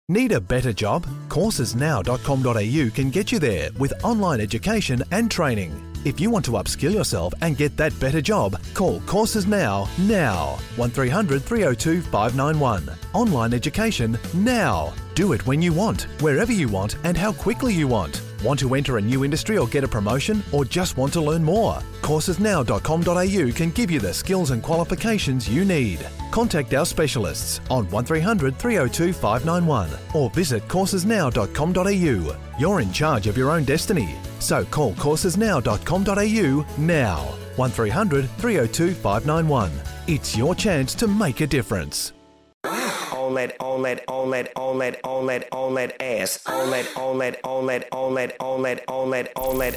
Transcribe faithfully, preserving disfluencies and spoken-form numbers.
Need a better job? courses now dot com dot a u can get you there with online education and training. If you want to upskill yourself and get that better job, call Courses Now, now. one three hundred three oh two five nine one. Online education now. Do it when you want, wherever you want and how quickly you want. Want to enter a new industry or get a promotion, or just want to learn more? courses now dot com dot a u can give you the skills and qualifications you need. Contact our specialists on one three hundred three oh two five nine one or visit courses now dot com dot a u. You're in charge of your own destiny. So call courses now dot com dot a u now. one three hundred three oh two five nine one. It's your chance to make a difference. On that, on that, on that, on that, on that, on that ass. On that, on that, on that, on that, on that, on that, on that